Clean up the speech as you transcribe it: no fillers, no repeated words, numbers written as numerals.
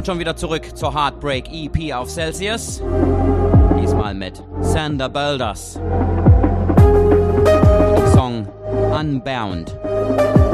Und schon wieder zurück zur Heartbreak EP auf Celsius. Diesmal mit Sander Builders. Song Unbound.